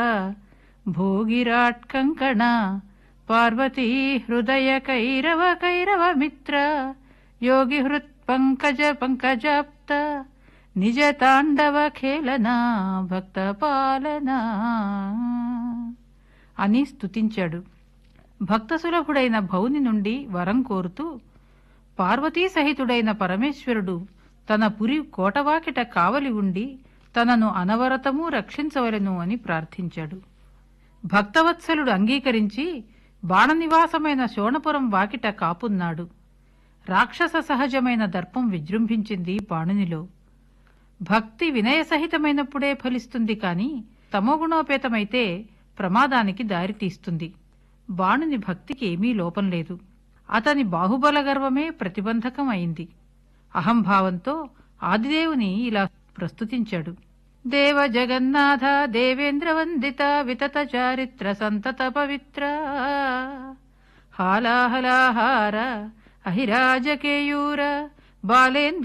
భోగిరాట్ కంకణ పార్వతీ హృదయ కైరవ కైరవ మిత్ర యోగి హృత్ పంకజ పంకజాప్త నిజ తాండవ ఖేళనా భక్త పాలనా అని స్తుతించాడు. భక్తసులభుడైన భౌని నుండి వరం కోరుతూ పార్వతీ సహితుడైన పరమేశ్వరుడు తన పురి కోటవాకిట కావలి ఉండి తనను అనవరతమూ రక్షించవలెను అని ప్రార్థించాడు. భక్తవత్సలుడు అంగీకరించి బాణనివాసమైన శోణపురం వాకిట కాపున్నాడు. రాక్షస సహజమైన దర్పం విజృంభించింది బాణునిలో. భక్తి వినయసహితమైనప్పుడే ఫలిస్తుంది కాని తమోగుణోపేతమైతే ప్రమాదానికి దారితీస్తుంది. బాణుని భక్తికి ఏమీ లోపం లేదు. అతని బాహుబల గర్వమే ప్రతిబంధకం అయింది. అహంభావంతో ఆదిదేవుని ఇలా ప్రస్తుతించాడు. దేవ జగన్నాథ దేవేంద్ర వందిత వితత చారిత్ర సంతత పవిత్ర హాలాహలాహార అహిరాజకేయూర బాలేంద్ర